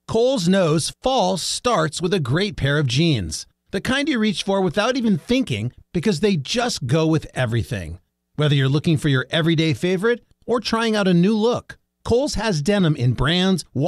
Kohl's knows fall starts with a great pair of jeans. The kind you reach for without even thinking because they just go with everything. Whether you're looking for your everyday favorite or trying out a new look, Kohl's has denim in brands